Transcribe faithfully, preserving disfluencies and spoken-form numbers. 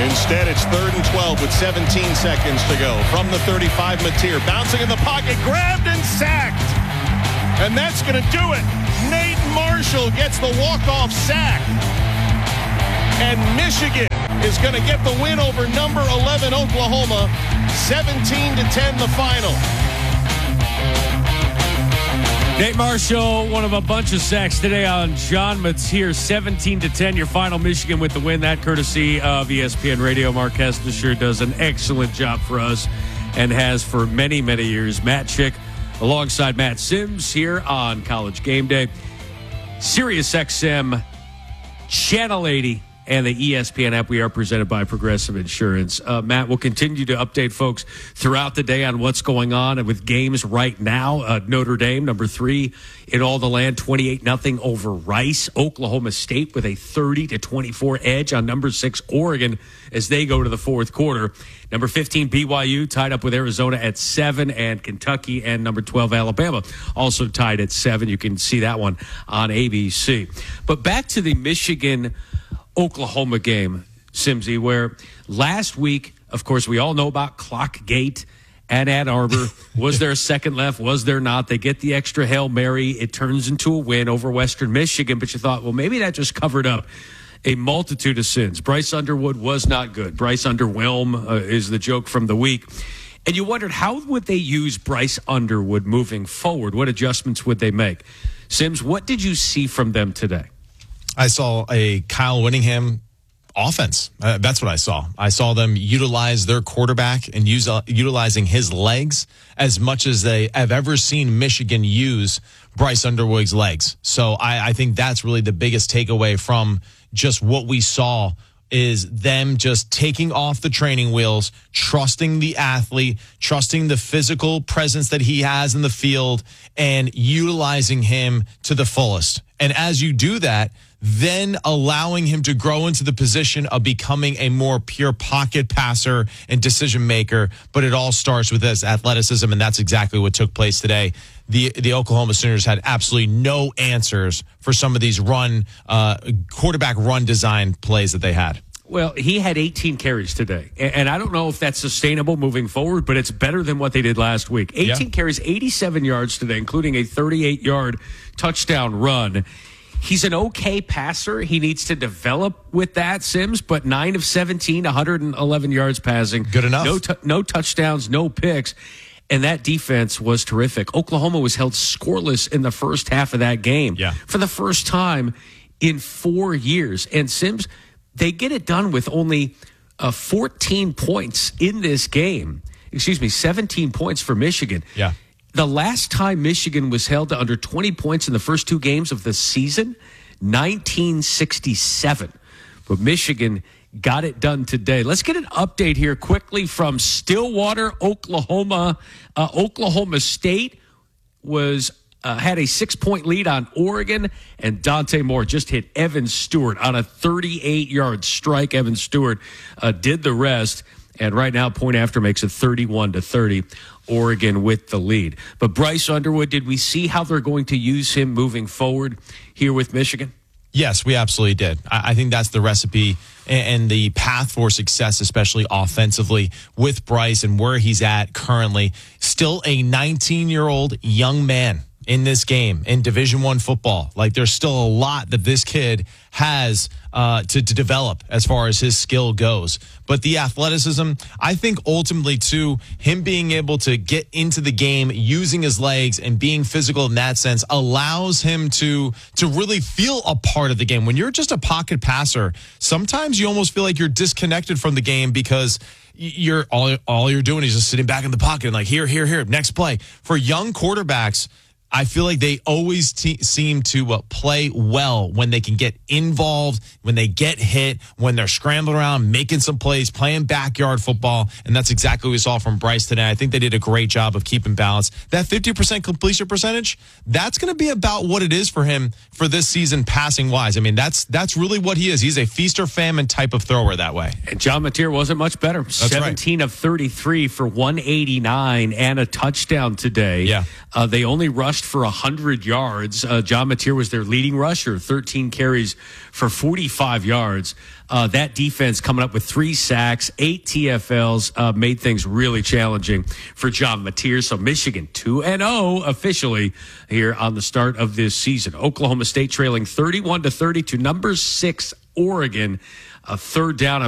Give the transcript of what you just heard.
Instead, it's third and twelve with seventeen seconds to go. From the thirty-five, Mateer bouncing in the pocket, grabbed and sacked. And that's going to do it. Nate Marshall gets the walk-off sack. And Michigan is going to get the win over number eleven Oklahoma. seventeen to ten the final. Nate Marshall, one of a bunch of sacks today on John Mateer, seventeen to ten. Your final, Michigan with the win. That courtesy of E S P N Radio. Mark Hestisher does an excellent job for us and has for many, many years. Matt Chick alongside Matt Sims here on College Game Day. Sirius X M, Channel eighty, and the E S P N app. We are presented by Progressive Insurance. Uh, Matt, we'll continue to update folks throughout the day on what's going on and with games right now. Uh, Notre Dame, number three in all the land, twenty-eight nothing over Rice. Oklahoma State with a thirty to twenty-four edge on number six Oregon as they go to the fourth quarter. Number fifteen B Y U tied up with Arizona at seven, and Kentucky and number twelve Alabama also tied at seven. You can see that one on A B C. But back to the Michigan Oklahoma game, Simsy, where last week, of course, we all know about Clockgate at Ann Arbor. Was there a second left? Was there not? They get the extra Hail Mary. It turns into a win over Western Michigan, but you thought, well, maybe that just covered up a multitude of sins. Bryce Underwood was not good. Bryce Underwhelm uh, is the joke from the week. And you wondered, how would they use Bryce Underwood moving forward? What adjustments would they make? Sims, what did you see from them today? I saw a Kyle Whittingham offense. Uh, that's what I saw. I saw them utilize their quarterback and use uh, utilizing his legs as much as they have ever seen Michigan use Bryce Underwood's legs. So I, I think that's really the biggest takeaway from just what we saw is them just taking off the training wheels, trusting the athlete, trusting the physical presence that he has in the field, and utilizing him to the fullest. And as you do that, then allowing him to grow into the position of becoming a more pure pocket passer and decision maker. But it all starts with his athleticism, and that's exactly what took place today. The the Oklahoma Sooners had absolutely no answers for some of these run uh, quarterback run design plays that they had. Well, he had eighteen carries today, and I don't know if that's sustainable moving forward, but it's better than what they did last week. eighteen yeah. carries, eighty-seven yards today, including a thirty-eight-yard touchdown run. He's an okay passer. He needs to develop with that, Sims, but nine of seventeen, one hundred eleven yards passing. Good enough. No, t- no touchdowns, no picks. And that defense was terrific. Oklahoma was held scoreless in the first half of that game yeah. for the first time in four years. And Sims, they get it done with only uh, fourteen points in this game. Excuse me, seventeen points for Michigan. Yeah. The last time Michigan was held to under twenty points in the first two games of the season, nineteen sixty-seven. But Michigan got it done today. Let's get an update here quickly from Stillwater, Oklahoma. Uh, Oklahoma State was uh, had a six-point lead on Oregon, and Dante Moore just hit Evan Stewart on a thirty-eight-yard strike. Evan Stewart uh, did the rest, and right now Point After makes it thirty-one to thirty. Oregon with the lead. But Bryce Underwood, did we see how they're going to use him moving forward here with Michigan? Yes, we absolutely did. I think that's the recipe and the path for success, especially offensively with Bryce and where he's at currently. Still a nineteen-year-old young man in this game in Division One football. Like, there's still a lot that this kid has uh, to, to develop as far as his skill goes. But the athleticism, I think ultimately, too, him being able to get into the game using his legs and being physical in that sense allows him to, to really feel a part of the game. When you're just a pocket passer, sometimes you almost feel like you're disconnected from the game because you're all, all you're doing is just sitting back in the pocket and like, here, here, here, next play. For young quarterbacks, I feel like they always te- seem to uh, play well when they can get involved, when they get hit, when they're scrambling around, making some plays, playing backyard football. And that's exactly what we saw from Bryce today. I think they did a great job of keeping balance. That fifty percent completion percentage, that's going to be about what it is for him for this season passing wise. I mean, that's that's really what he is. He's a feast or famine type of thrower that way. And John Mateer wasn't much better. That's seventeen right. of thirty-three for one eighty-nine and a touchdown today. Yeah. Uh, they only rushed rushed for one hundred yards. Uh, John Mateer was their leading rusher, thirteen carries for forty-five yards. Uh, that defense coming up with three sacks, eight T F Ls, uh, made things really challenging for John Mateer. So Michigan two and oh officially here on the start of this season. Oklahoma State trailing thirty-one to thirty to number six Oregon. A third down.